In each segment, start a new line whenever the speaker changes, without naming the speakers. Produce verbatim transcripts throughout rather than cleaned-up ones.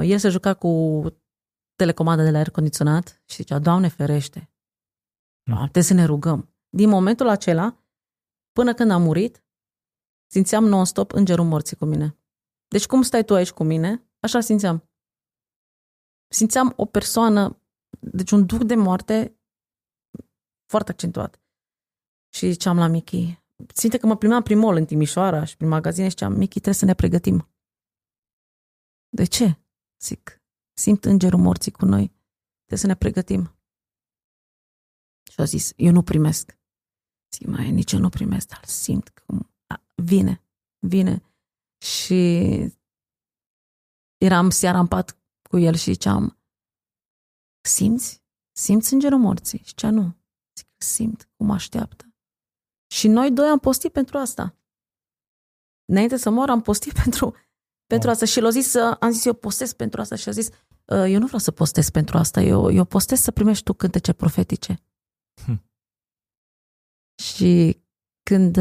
El se juca cu telecomanda de la aer condiționat și zicea, Doamne ferește,
Mm.
trebuie să ne rugăm. Din momentul acela, până când a murit, simțeam non-stop îngerul morții cu mine. Deci cum stai tu aici cu mine, așa simțeam. Simțeam o persoană, deci un duc de moarte foarte accentuat. Și ziceam la Michi, ținte că mă plimbam prin mall în Timișoara și prin magazine și ziceam, Michi, trebuie să ne pregătim. De ce? Zic, simt îngerul morții cu noi. Trebuie să ne pregătim. Și a zis, eu nu primesc. Zic, mai nici eu nu primesc, dar simt cum vine, vine. Și eram seara în pat cu el și ziceam, simți? Simți îngerul morții? Și zicea, nu. Zic, simt cum așteaptă. Și noi doi am postit pentru asta. Înainte să mor am postit pentru, pentru asta. Și l-a zis, am zis, eu postez pentru asta. Și a zis, eu nu vreau să postez pentru asta, eu, eu postez să primești tu cântece profetice.
Hm.
Și când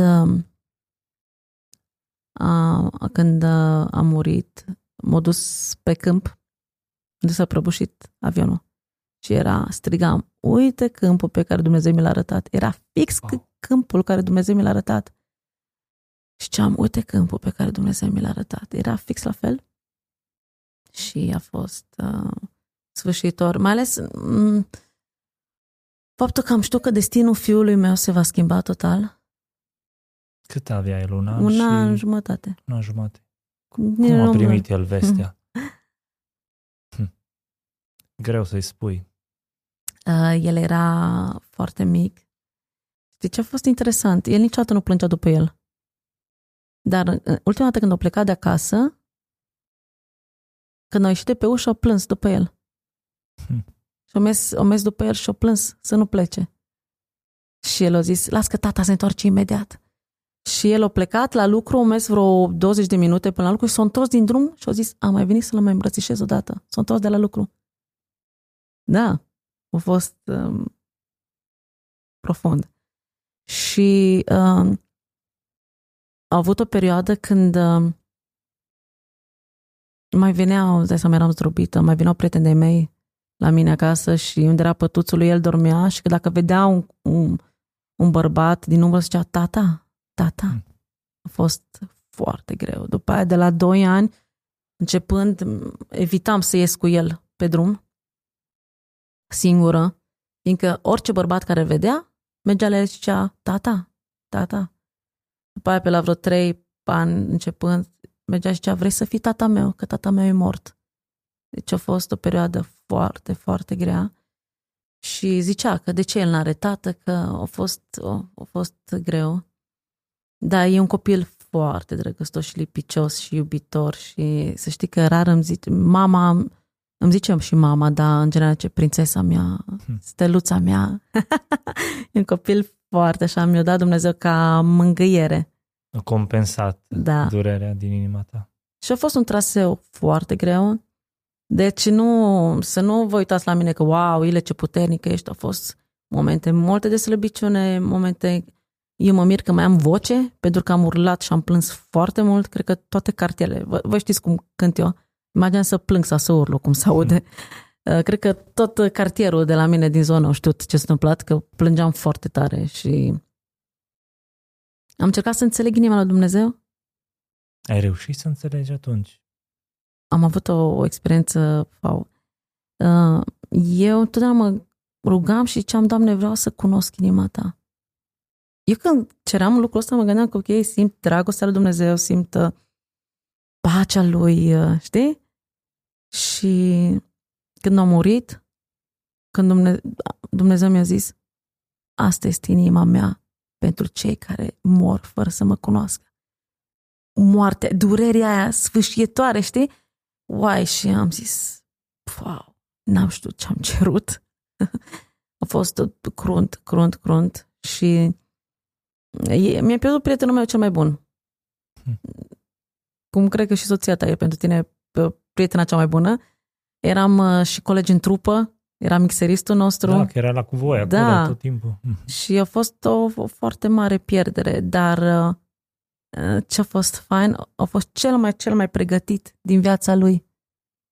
a, când a murit, m-a dus pe câmp, unde s-a prăbușit avionul. Și era, strigam, uite câmpul pe care Dumnezeu mi l-a arătat. Era fix wow. câmpul care Dumnezeu mi l-a arătat. Și ziceam, uite câmpul pe care Dumnezeu mi l-a arătat. Era fix la fel. Și a fost uh, sfârșitor. Mai ales m- faptul că am știut că destinul fiului meu se va schimba total.
Cât avea el? Un an
Un
și...
an jumătate.
Un an jumătate.
Cum,
Cum a primit el vestea? Hm. Greu să-i spui.
Uh, el era foarte mic. Știi ce a fost interesant? El niciodată nu plângea după el. Dar uh, ultima dată când a plecat de acasă, când a ieșit de pe ușă, a plâns după el.
Hm.
Și a mers, a mers după el și a plâns să nu plece. Și el a zis, las că tata se întoarce imediat. Și el a plecat la lucru, a mers vreo douăzeci de minute până la lucru și s-a întors din drum și a zis, am mai venit să-l mai îmbrățișez odată. S-a întors de la lucru. Da, a fost um, profund. Și um, a avut o perioadă când um, mai veneau, îți dai seama, eram zdrobită, mai veneau prieteni de mei la mine acasă și unde era pătuțul lui, el dormea și că dacă vedea un, un, un bărbat din umbră, zicea, tata, tata. Mm. A fost foarte greu. După aia, de la doi ani, începând, evitam să ies cu el pe drum, singură, fiindcă orice bărbat care vedea, mergea la el și zicea, tata, tata. După aia, pe la vreo trei ani, începând, mergea și zicea, vrei să fii tata meu, că tata meu e mort. Deci a fost o perioadă foarte, foarte grea. Și zicea că de ce el n-are tată, că a fost, a, a fost greu. Dar e un copil foarte drăgăstos și lipicios și iubitor și să știi că rar îmi zice, mama, îmi zice și mama, dar în general ce prințesa mea, steluța mea. E un copil foarte așa, mi-a dat Dumnezeu ca mângâiere.
A compensat
da.
durerea din inima ta.
Și a fost un traseu foarte greu. Deci nu, să nu vă uitați la mine că wow, Ile, ce puternică ești. Au fost momente multe de slăbiciune, momente... Eu mă mir că mai am voce, pentru că am urlat și am plâns foarte mult. Cred că toate cartierele, vă, vă știți cum cânt eu, imagine să plâng sau să urlu, cum se aude. Mm. Cred că tot cartierul de la mine din zonă au știut ce s-a întâmplat, că plângeam foarte tare și am încercat să înțeleg inima lui Dumnezeu.
Ai reușit să înțelegi atunci?
Am avut o, o experiență, wow. Eu întotdeauna mă rugam și ziceam, Doamne, vreau să cunosc inima ta. Eu când ceream lucrul ăsta mă gândeam că ok, simt dragostea lui Dumnezeu, simt uh, pacea lui, uh, știi? Și când a murit, când Dumnezeu, Dumnezeu mi-a zis, asta este inima mea pentru cei care mor fără să mă cunoască. Moartea, durerea aia sfâșietoare, știi? Uai, și am zis, wow, n-am știut ce am cerut. A fost crunt, crunt, crunt și mi-a pierdut prietenul meu cel mai bun. Hmm. Cum cred că și soția ta e pentru tine prietena cea mai bună. Eram și colegi în trupă, era mixeristul nostru.
Da, că era la cu voi acolo
da.
tot timpul.
Și a fost o, o foarte mare pierdere, dar ce a fost fain, a fost cel mai, cel mai pregătit din viața lui.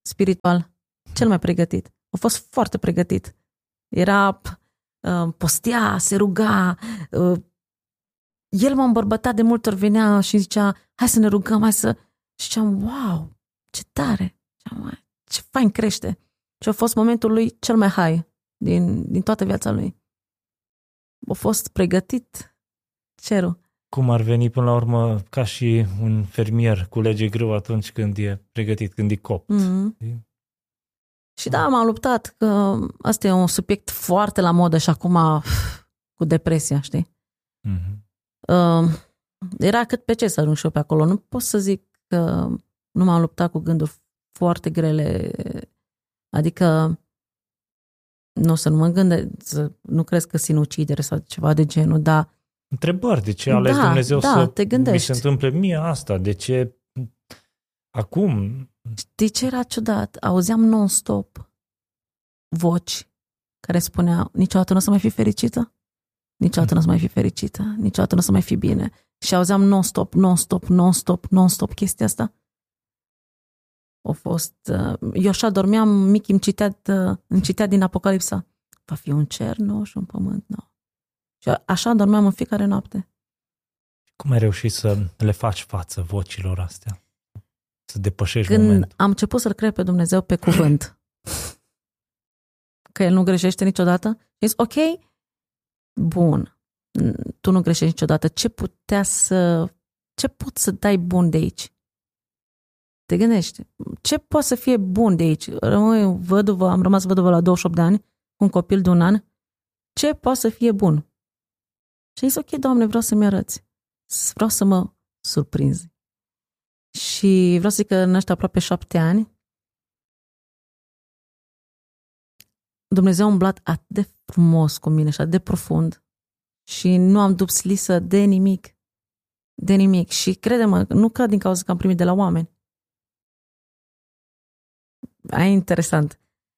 spiritual, cel mai pregătit. A fost foarte pregătit. Era, uh, postea, se ruga, uh, el m-a îmbărbătat de multe ori, venea și zicea, hai să ne rugăm, hai să... Și ziceam, wow, ce tare, ce fain crește. Și a fost momentul lui cel mai high din, din toată viața lui. A fost pregătit cerul.
Cum ar veni până la urmă ca și un fermier culege grâu atunci când e pregătit, când e copt.
Mm-hmm. Și da, m-am luptat, că asta e un subiect foarte la modă și acum cu depresia, știi?
Mm-hmm.
Uh, era cât pe ce să ajung și eu pe acolo. Nu pot să zic că nu m-am luptat cu gânduri foarte grele. Adică nu să nu mă gândesc, nu crezi că sinucidere sau ceva de genul, dar
întrebări, de ce a ales
da,
Dumnezeu
da,
să
te gândești.
mi se întâmple mie asta? De ce acum?
Știi ce era ciudat? Auzeam non-stop voci care spuneau, niciodată nu o să mai fi fericită, niciodată nu o să mai fi fericită, niciodată nu o să mai fi bine. Și auzeam non-stop, non-stop, non-stop, non-stop chestia asta. A fost... Eu așa dormeam, mic îmi citea, îmi citea din Apocalipsa. Va fi un cer nou și un pământ nou. Și așa dormeam în fiecare noapte.
Cum ai reușit să le faci față vocilor astea? Să depășești
Când
momentul?
am început să-L cred pe Dumnezeu pe cuvânt, că El nu greșește niciodată, zis, ok, bun, tu nu greșești niciodată, ce putea să... Ce pot să dai bun de aici? Te gândești, ce poate să fie bun de aici? Rămâi văduvă, am rămas văduvă la douăzeci și opt de ani, cu un copil de un an, ce poate să fie bun? Și zis, ok, Doamne, vreau să-mi arăți. Vreau să mă surprinzi. Și vreau să zic că în ăștia aproape șapte ani, Dumnezeu a umblat atât de frumos cu mine și atât de profund și nu am dups lisă de nimic. De nimic. Și crede-mă, nu cred din cauza că am primit de la oameni. Aia e interesant.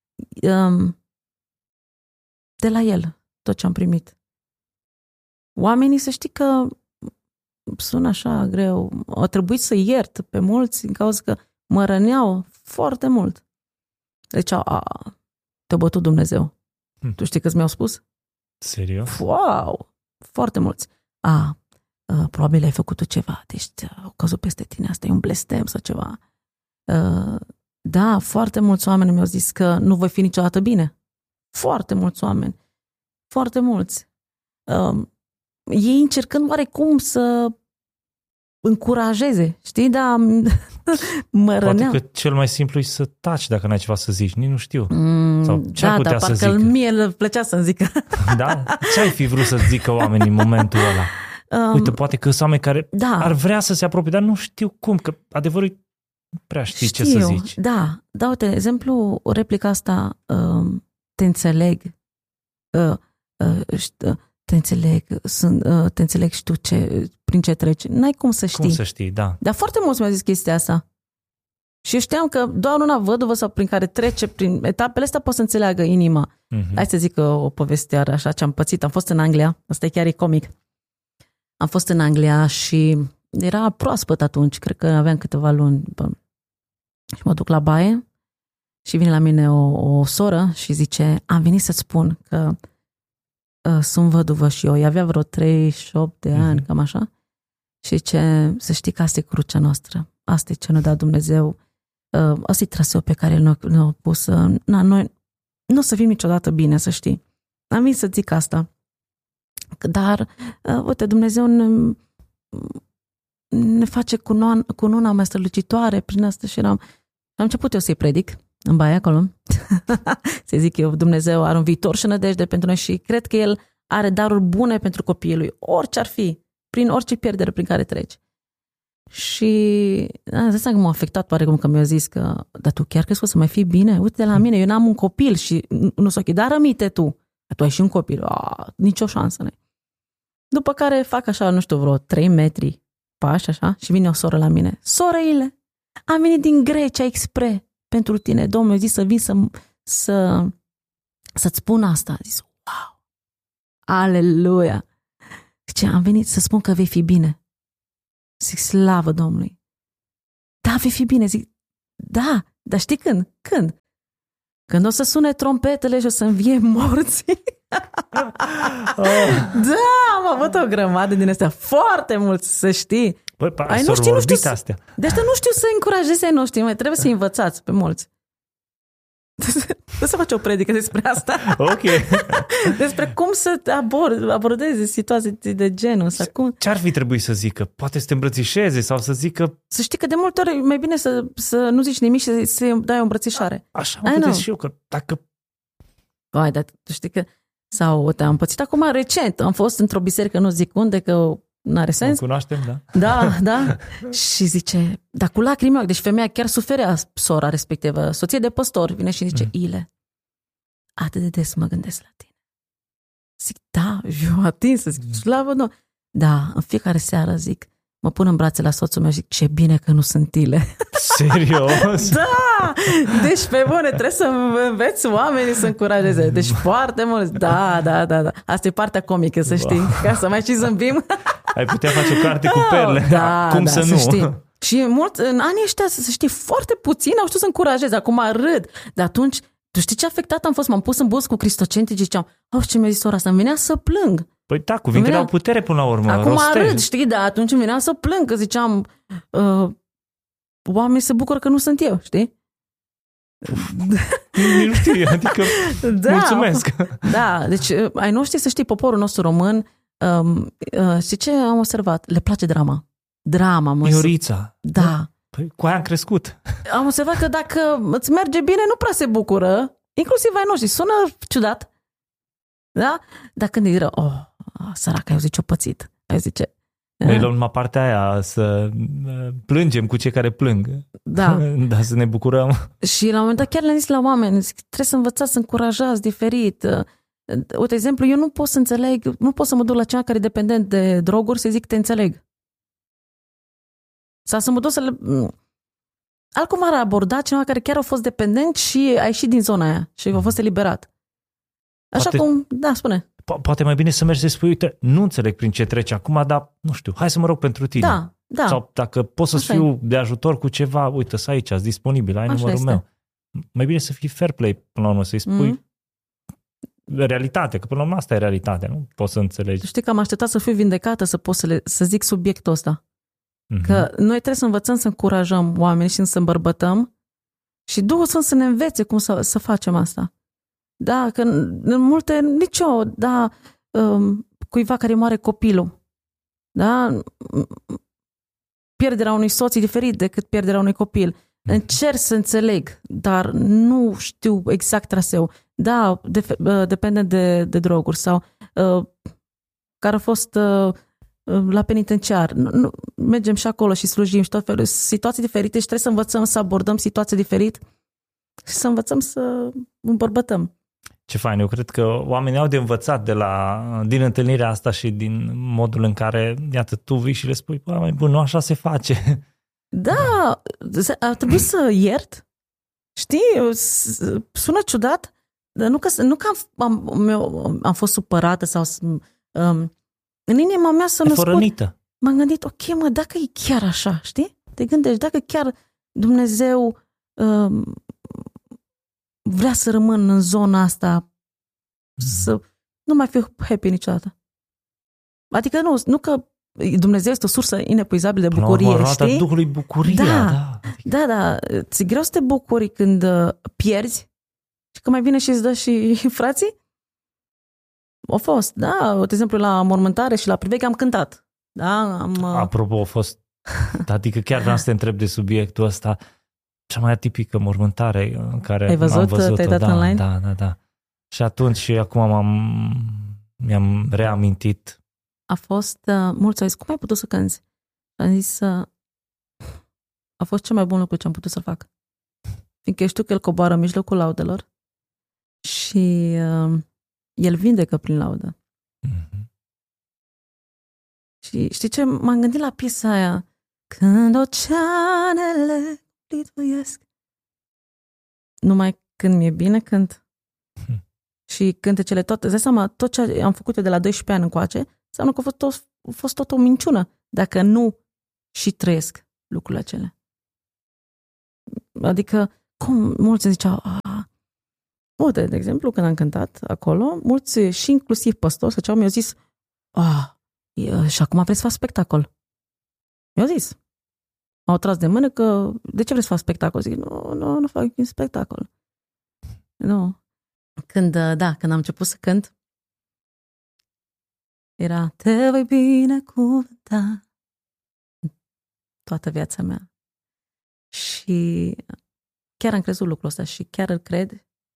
De la El, tot ce am primit. Oamenii, să știi că sună așa greu. A trebuit să iert pe mulți din cauza că mă răneau foarte mult. Deci, a, te-a bătut Dumnezeu. Hm. Tu știi câți mi-au spus?
Serios?
Wow! Foarte mulți. A, a probabil ai făcut tu ceva, deci au căzut peste tine, asta e un blestem sau ceva. A, da, foarte mulți oameni mi-au zis că nu voi fi niciodată bine. Foarte mulți oameni. Foarte mulți. A, ei încercând oarecum să încurajeze, știi, dar mă rănea.
Poate că cel mai simplu e să taci dacă n-ai ceva să zici, nici nu știu.
Mm,
Sau ce
da,
ar putea
dar
să
parcă
zică?
mie îl plăcea să-mi zică.
Da? Ce ai fi vrut să zică oamenii în momentul ăla? Um, Uite, poate că sunt oameni care
da.
ar vrea să se apropie, dar nu știu cum, că adevărul nu prea știi
știu,
ce să zici.
Da, da, uite, de exemplu, replica asta, uh, te înțeleg, uh, uh, te înțeleg, sunt, uh, te înțeleg și tu ce, prin ce treci. N-ai cum să știi.
Cum să știi, da.
Dar foarte mulți mi-au zis chestia asta. Și eu știam că doar una văduvă sau prin care trece prin etapele astea poate să înțeleagă inima. Mm-hmm. Hai să zic o poveste așa ce am pățit. Am fost în Anglia, asta e chiar e comic. Am fost în Anglia și era proaspăt atunci, cred că aveam câteva luni. Și mă duc la baie și vine la mine o, o soră și zice, am venit să-ți spun că uh, sunt văduvă și eu. Ea avea vreo treizeci și opt de ani, mm-hmm. cam așa. Și ce să știi că asta e crucea noastră. Asta e ce ne-a dat Dumnezeu. Uh, asta e traseul pe care ne-a, ne-a pus. Uh, na, noi nu o să fim niciodată bine, să știi. Am venit să zic asta. Dar, uh, uite, Dumnezeu ne, ne face cununa mai strălucitoare prin asta și eram... Am început eu să-i predic în baie acolo. Să zic eu, Dumnezeu are un viitor și nădejde pentru noi și cred că El are daruri bune pentru copiii Lui. Orice ar fi, prin orice pierdere prin care treci. Și asta că m-a afectat oarecum că mi-a zis că, dar tu chiar crezi că o să mai fii bine? Uite de la mine, eu n-am un copil și nu s-o dar rămite tu. Tu ai și un copil. A, nicio șansă nu. După care fac așa, nu știu, vreo trei metri pași așa și vine o soră la mine. Sorăile, am venit din Grecia expre pentru tine. Domnul a zis să vin să, să, să-ți spun asta. A zis, wow, aleluia. Zice, am venit să spun că vei fi bine. Zic, slavă Domnului. Da, vei fi bine. Zic, da, Dar știi când? Când? Când o să sune trompetele și o să învie morții.
Oh.
Da, am avut o grămadă din astea. Foarte mulți, să știi.
Păi,
Ai noștri nu știu
astea.
De asta nu știu să încurajeze ai noștri, mai trebuie să învățați pe mulți. Trebuie să faci o predică despre asta.
Ok.
Despre cum să abord, abordezi situații de genul. Sau cum...
Ce ar fi trebuit să zică? Poate să te îmbrățișeze sau să zică...
Să știi că de multe ori e mai bine să, să nu zici nimic și să dai o îmbrățișare.
Așa mă gândesc și eu, că dacă...
Vai, dar tu știi că... Sau te-am împățit acum recent. Am fost într-o biserică, nu zic unde, că n-are sens.
Mă cunoaștem, da?
Da, da. Și zice, dar cu lacrimi, deci femeia chiar suferea, sora respectivă, soție de păstor, vine și zice, mm. Ile, atât de des mă gândesc la tine. Zic, da, eu atins, zic, slavă, nu. Da, în fiecare seară, zic, mă pun în brațe la soțul meu și zic, ce bine că nu sunt Ile.
Serios?
Da! Deci, pe bune, trebuie să înveți oamenii să încurajeze. Deci, foarte mulți. Da, da, da, da. Asta e partea comică, să știi. Ca să mai și zâmbim.
Ai putea face o carte cu perle.
Da,
cum
da,
să,
să
nu?
Știi. Și mult, în anii ăștia, să știi, foarte puțin au știut să încurajeze. Acum râd. Dar atunci, tu știi ce afectat am fost? M-am pus în bus cu cristocenti și ziceam, oh, ce mi-a zis ora asta? Îmi venea să plâng.
Păi da, cuvintele
venea...
au putere până la urmă.
Acum
rostești.
râd, știi, dar atunci îmi venea să plâng, că ziceam, uh, oamenii se bucură că nu sunt eu, știi?
Nu știu, adică
da,
mulțumesc.
Da, deci ai noștri, să știi, poporul nostru român, um, uh, știi ce am observat? Le place drama. Drama. Mă,
Miorița.
Da.
Păi cu aia am crescut.
Am observat că dacă îți merge bine, nu prea se bucură, inclusiv ai noștri. Sună ciudat, da? Dar când îi rău, oh, săracă, eu zice, o pățit. Eu zice,
noi luăm numai partea aia, să plângem cu cei care plâng.
Da.
Dar să ne bucurăm.
Și la un moment dat chiar le-am zis la oameni, zic, trebuie să învățați, să încurajați diferit. Uite, de exemplu, eu nu pot să înțeleg, nu pot să mă duc la cineva care e dependent de droguri să zic, te înțeleg. Sau să mă duc să le... Altcum ar aborda cineva care chiar a fost dependent și a ieșit din zona aia și a fost eliberat. Așa
Poate...
cum, da, spune.
Po- poate mai bine să mergi să spui, uite, nu înțeleg prin ce treci acum, dar nu știu, hai să mă rog pentru tine.
Da, da.
Sau dacă pot să fiu e. de ajutor cu ceva, uite, să aici, ați disponibil, ai
Așa
numărul
este.
meu. Mai bine să fii fair play până la urmă, să-i spui mm. realitate, că până la urmă asta e realitatea, nu poți să înțelegi.
Tu știi că am așteptat să fiu vindecată să pot să, le, să zic subiectul ăsta. Mm-hmm. Că noi trebuie să învățăm să încurajăm oamenii și să îmbărbătăm și Duhul Sfânt să ne învețe cum să, să facem asta. Da, că în multe, nicio, da, um, cuiva care moare copilul, da, pierderea unui soț e diferit decât pierderea unui copil. Încerc să înțeleg, dar nu știu exact traseu. Da, de, dependent de, de droguri sau uh, care a fost uh, la penitenciar. Nu, nu, mergem și acolo și slujim și tot felul. Situații diferite și trebuie să învățăm să abordăm situații diferite și să învățăm să îmbărbătăm.
Ce fain, eu cred că oamenii au de învățat de la, din întâlnirea asta și din modul în care, iată, tu vii și le spui, bă, mai bun, nu așa se face.
Da, ar trebui să iert. Știi, sună ciudat, dar nu că, nu că am, am, am fost supărată sau um, în inima mea să născut. M-am gândit, ok, mă, dacă e chiar așa, știi? Te gândești, dacă chiar Dumnezeu um, vrea să rămân în zona asta, să nu mai fiu happy niciodată. Adică nu, nu că Dumnezeu este o sursă inepuizabilă de bucurie,
urmă,
știi?
Duhului bucuria,
da,
da.
Da, da, ți-e greu să te bucuri când pierzi și că mai vine și îți dă și frații? Au fost, da, de exemplu la mormântare și la priveghe am cântat. Da, am...
Apropo, a fost, adică chiar vreau să te întreb de subiectul ăsta, cea mai atipică mormântare în care
ai văzut,
am văzut-o.
te-ai dat
da,
online?
Da, da, da. Și atunci și acum m-am, mi-am reamintit. A
fost, uh, mulți au zis, cum ai putut să cânti? Am zis, uh, a fost cel mai bun lucru ce am putut să fac. Fiindcă știu că el coboară în mijlocul laudelor și uh, el vindecă prin laudă.
Mm-hmm.
Și știi ce? M-am gândit la piesa aia. Când oceanele lituiesc. Numai când mi-e bine, cânt. Hmm. Și cântecele tot, îți dai seama, tot ce am făcut eu de la doisprezece ani încoace, înseamnă că a fost tot, a fost tot o minciună, dacă nu și trăiesc lucrurile acelea. Adică cum mulți ziceau, a, uite, de exemplu, când am cântat acolo, mulți și inclusiv păstori sau mi-au zis, a, și acum vreți să fac spectacol. Mi-au zis. M-au tras de mână că, de ce vreți să fac spectacol? Zic, nu, nu, nu fac spectacol. Nu. Când, da, când am început să cânt, era, te voi binecuvânta toată viața mea. Și chiar am crezut lucrul ăsta și chiar îl cred.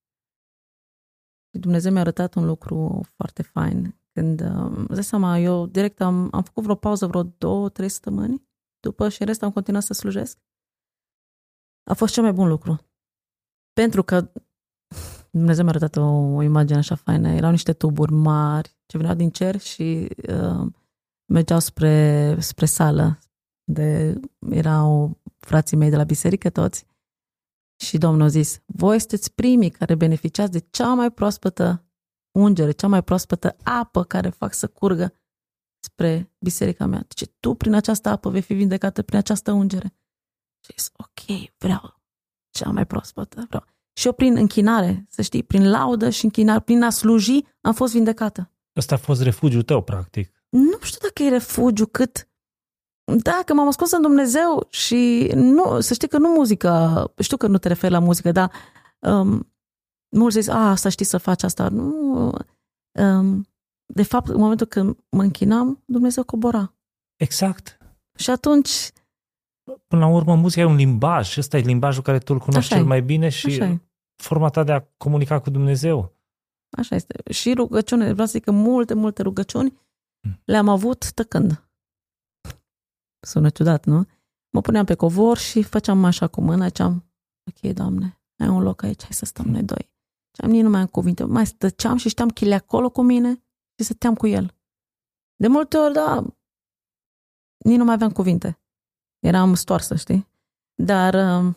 Și Dumnezeu mi-a arătat un lucru foarte fain. Când, îți dai seama, eu direct am, am făcut vreo pauză, vreo două, trei săptămâni, după și în rest am continuat să slujesc. A fost cel mai bun lucru. Pentru că Dumnezeu mi-a arătat o, o imagine așa faină. Erau niște tuburi mari ce veneau din cer și uh, mergeau spre, spre sală. De, erau frații mei de la biserică toți. Și Domnul a zis, voi sunteți primii care beneficiați de cea mai proaspătă ungere, cea mai proaspătă apă care fac să curgă spre biserica mea. Deci tu prin această apă vei fi vindecată prin această ungere. Și zis, ok, vreau cea mai proaspătă, vreau. Și eu prin închinare, să știi, prin laudă și închinare, prin a sluji, am fost vindecată.
Ăsta a fost refugiul tău, practic.
Nu știu dacă e refugiu, cât... Da, că m-am ascuns în Dumnezeu și nu, să știi că nu muzica, știu că nu te referi la muzică, dar um, mulți zic, a, să știi să faci asta. Nu, um, de fapt, în momentul când mă închinam, Dumnezeu cobora.
Exact.
Și atunci...
Până la urmă, muzica e un limbaj. Ăsta e limbajul care tu îl cunoști cel mai bine și forma ta de a comunica cu Dumnezeu.
Așa este. Și rugăciune, vreau să zic că multe, multe rugăciuni hmm. le-am avut tăcând. Sună ciudat, nu? Mă puneam pe covor și făceam așa cu mâna, ziceam, ok, Doamne, ai un loc aici, hai să stăm noi doi. Ziceam, nici nu mai am cuvinte. Mai stăceam și știam chile acolo cu mine și stăteam cu el. De multe ori, da, nici nu mai aveam cuvinte. Eram stoarsă, știi? Dar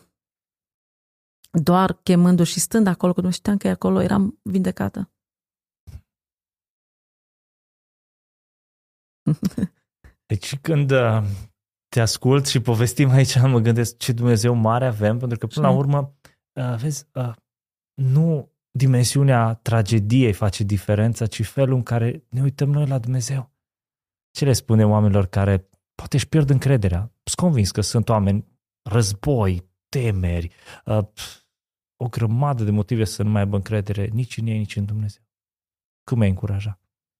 doar chemându-și și stând acolo, când nu știam că e acolo, eram vindecată.
Deci când te ascult și povestim aici, mă gândesc ce Dumnezeu mare avem, pentru că până la urmă, vezi, nu dimensiunea tragediei face diferența, ci felul în care ne uităm noi la Dumnezeu. Ce le spune oamenilor care poate își pierd încrederea? Sunt convins că sunt oameni, război, temeri, o grămadă de motive să nu mai aibă încredere nici în ei, nici în Dumnezeu. Cum ai încuraja?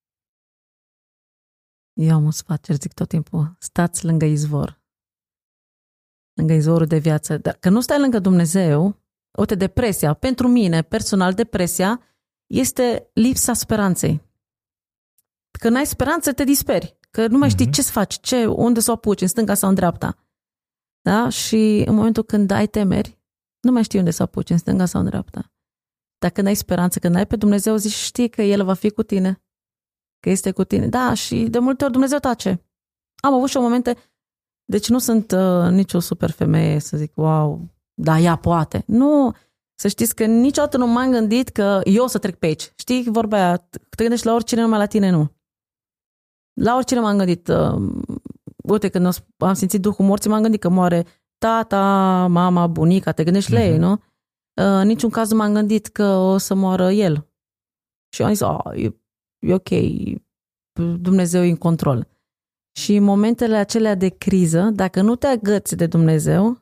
Eu am un sfat, ce zic tot timpul, stați lângă izvor. Lângă izvorul de viață. Dacă nu stai lângă Dumnezeu, uite, depresia, pentru mine, personal, depresia este lipsa speranței. Când ai speranță, te disperi. Că nu mai știi mm-hmm. ce să faci, ce, unde să o apuci, în stânga sau în dreapta. Da? Și în momentul când ai temeri, nu mai știi unde să o apuci, în stânga sau în dreapta. Dar când ai speranță, când ai pe Dumnezeu, zici, știi că El va fi cu tine. Că este cu tine. Da, și de multe ori Dumnezeu tace. Am avut și momente, deci nu sunt uh, nicio super femeie să zic, wow, da, ea poate. Nu, să știți că niciodată nu m-am gândit că eu o să trec pe aici. Știi vorba aia, te gândești la oricine, numai la tine nu. La oricine m-am gândit, uh, uite, când am simțit Duhul morții, m-am gândit că moare tata, mama, bunica, te gândești uh-huh. la ei, nu? Uh, în niciun caz nu m-am gândit că o să moară el. Și eu am zis, oh, e, e ok, Dumnezeu e în control. Și în momentele acelea de criză, dacă nu te agăți de Dumnezeu,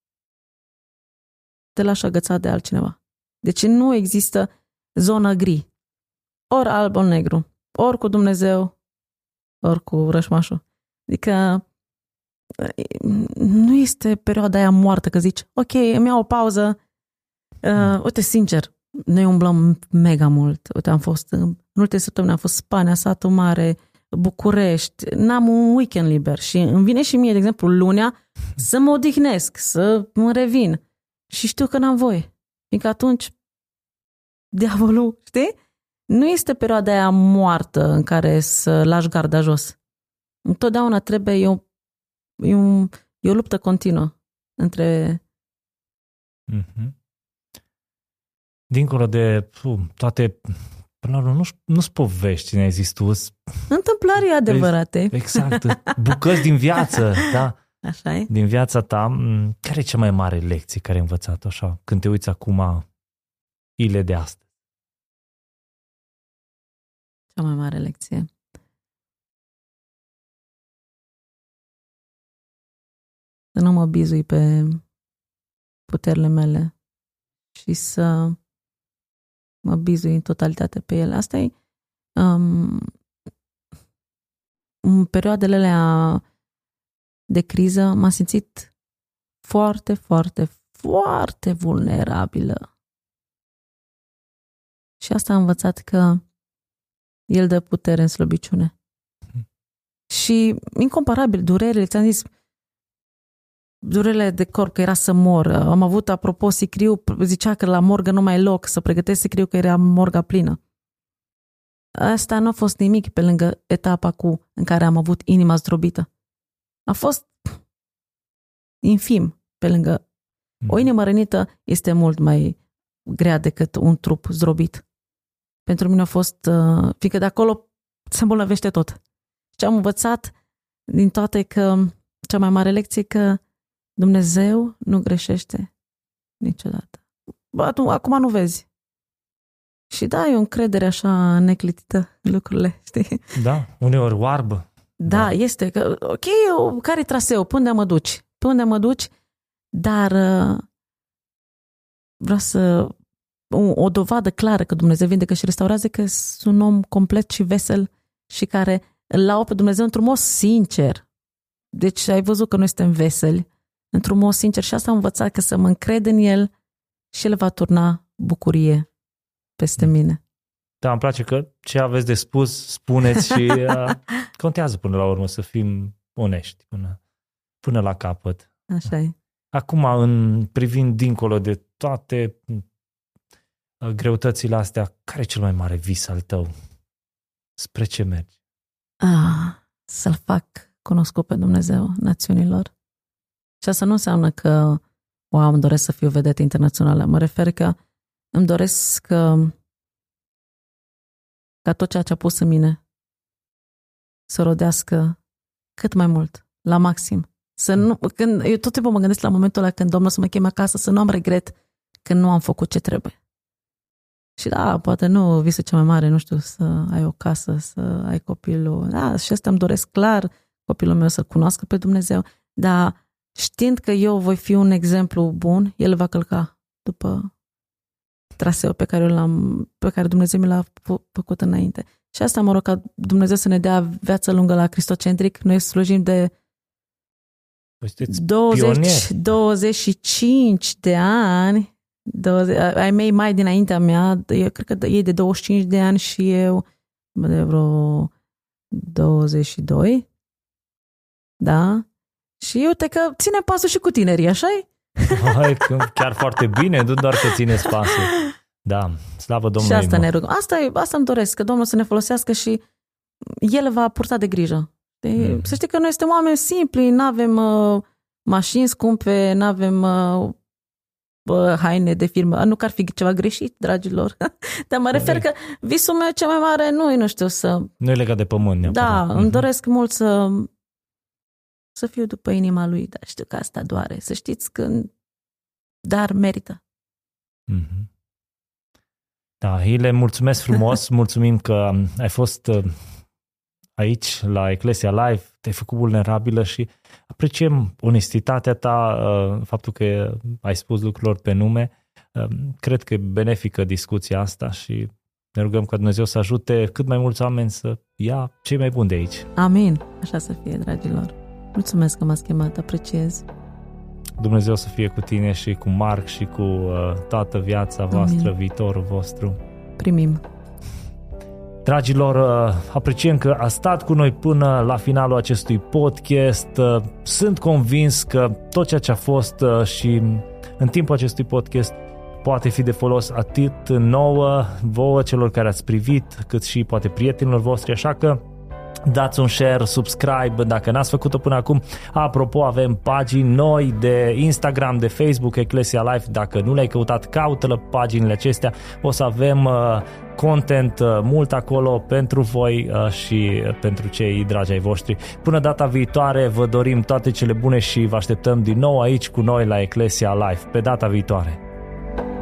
te lași agățat de altcineva. Deci nu există zonă gri. Ori alb, ori negru. Ori cu Dumnezeu, ori cu rășmașul. Adică nu este perioada aia moartă că zici, ok, îmi iau o pauză. Uh, uite, sincer, noi umblăm mega mult. Uite, am fost, în ultimele săptămâni am fost Spania, Satul Mare, București, n-am un weekend liber și îmi vine și mie, de exemplu, lunea, să mă odihnesc, să mă revin. Și știu că n-am voie. Fiindcă atunci diavolul, știi? Nu este perioada aia moartă în care să lași garda jos. Întotdeauna trebuie, e o, e un, e o luptă continuă între...
Mm-hmm. Dincolo de puh, toate... Până la urmă, nu, nu-ți povești, ne-ai zis tu.
Întâmplări adevărate.
Exact. Bucăți din viață, da.
Așa e?
Din viața ta, care e cea mai mare lecție care ai învățat-o așa, când te uiți acum ile de astăzi?
Cea mai mare lecție. Să nu mă bizui pe puterile mele și să mă bizui în totalitate pe ele. Asta e um, în perioadele alea de criză m-am simțit foarte, foarte, foarte vulnerabilă. Și asta am învățat că El dă putere în slăbiciune. Mm. Și incomparabil, durerile, ți-am zis, durerile de corp, că era să mor. Am avut, apropo, sicriu, zicea că la morgă nu mai e loc, să pregătesc sicriu că era morga plină. Asta nu a fost nimic pe lângă etapa cu, în care am avut inima zdrobită. A fost infim pe lângă. Mm. O inimă rănită este mult mai grea decât un trup zdrobit. Pentru mine a fost, uh, fiindcă de acolo se îmbolnăvește tot. Și am învățat din toate că cea mai mare lecție că Dumnezeu nu greșește niciodată. Bă, tu, acum nu vezi. Și da, e o încredere așa neclitită în lucrurile, știi?
Da, uneori oarbă.
Da, da. Este. Că, ok, eu, care-i traseu? Pe unde mă duci? Pe unde mă duci? Dar uh, vreau să... O, o dovadă clară că Dumnezeu vindecă și restaurează, că sunt un om complet și vesel și care îl lauă pe Dumnezeu într-un mod sincer. Deci ai văzut că noi suntem veseli, într-un mod sincer, și asta am învățat, că să mă încred în El și El va turna bucurie peste mine.
Da, îmi place că ce aveți de spus, spuneți și uh, contează până la urmă să fim onești până, până la capăt.
Așa e.
Acum, în privind dincolo de toate greutățile astea, care e cel mai mare vis al tău? Spre ce mergi?
Ah, să-L fac cunoscut pe Dumnezeu națiunilor. Și asta nu înseamnă că wow, îmi doresc să fiu vedetă internațională. Mă refer că îmi doresc că, ca tot ceea ce a pus în mine să rodească cât mai mult, la maxim. Să nu, când, eu tot timpul mă gândesc la momentul ăla când Domnul să mă cheme acasă, să nu am regret că nu am făcut ce trebuie. Și da, poate nu visul cel mai mare, nu știu, să ai o casă, să ai copilul. Da, și asta îmi doresc clar, copilul meu să cunoască pe Dumnezeu, dar știind că eu voi fi un exemplu bun, el va călca după traseul pe care, l-am, pe care Dumnezeu mi l-a făcut înainte. Și asta mă rog ca Dumnezeu să ne dea viață lungă la Cristocentric. Noi slujim de douăzeci, douăzeci și cinci de ani. douăzeci, ai mei mai dinaintea mea, eu cred că ei de douăzeci și cinci de ani și eu de vreo douăzeci și doi. Da? Și uite că ține pasul și cu tinerii, așa-i?
Hai, chiar foarte bine, nu doar că țineți pasul. Da, slavă Domnului.
Și asta ne rugăm. Asta, e, asta îmi doresc, că Domnul să ne folosească și El va purta de grijă. De, mm. Să știi că noi suntem oameni simpli, nu avem uh, mașini scumpe, nu avem uh, uh, haine de firmă. Nu că ar fi ceva greșit, dragilor. Dar mă refer că visul meu cel mai mare nu e, nu știu, să... Nu
e legat de pământ neapărat.
Da, mm-hmm. Îmi doresc mult să să fiu după inima lui, dar știu că asta doare. Să știți că dar merită.
Mm-hmm. Da, Hile, mulțumesc frumos, mulțumim că ai fost aici la Eclesia Live, te-ai făcut vulnerabilă și apreciem onestitatea ta, faptul că ai spus lucrurilor pe nume. Cred că e benefică discuția asta și ne rugăm ca Dumnezeu să ajute cât mai mulți oameni să ia cei mai buni de aici.
Amin, așa să fie, dragilor. Mulțumesc că m-ați chemat, apreciez.
Dumnezeu să fie cu tine și cu Marc și cu uh, toată viața voastră, Amin. Viitorul vostru.
Primim.
Dragilor, uh, apreciem că a stat cu noi până la finalul acestui podcast. Uh, sunt convins că tot ceea ce a fost uh, și în timpul acestui podcast poate fi de folos atât nouă, vouă, celor care ați privit, cât și poate prietenilor voștri, așa că dați un share, subscribe dacă n-ați făcut-o până acum. Apropo, avem pagini noi de Instagram, de Facebook, Ecclesia Life. Dacă nu le-ai căutat, caută-le paginile acestea. O să avem uh, content uh, mult acolo pentru voi uh, și pentru cei dragi ai voștri. Până data viitoare, vă dorim toate cele bune și vă așteptăm din nou aici cu noi la Ecclesia Life. Pe data viitoare!